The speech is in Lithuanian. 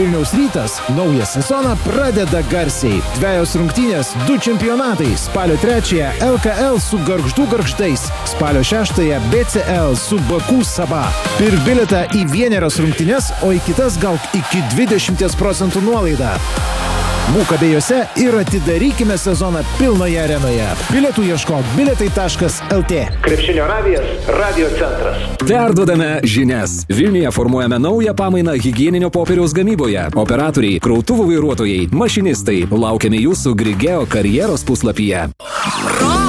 Vilniaus Rytas naują sezoną pradeda garsiai. 2 rungtynės, 2 čempionatai. Spalio 3 LKL su Gargždų Gargždais. Spalio 6 BCL su Baku Saba. Pirk bilietą į vienerias rungtynes, o į kitas gauk iki 20% nuolaidą. Būk abiejose ir atidarykime sezoną pilnoje arenoje. Bilietų ieškok bilietai.lt. Krepšinio radijas, radio centras. Perduodame žinias. Vilniuje formuojame naują pamainą higieninio popieriaus gamyboje. Operatoriai, krautuvų vairuotojai, mašinistai. Laukiame jūsų Grigeo karjeros puslapyje.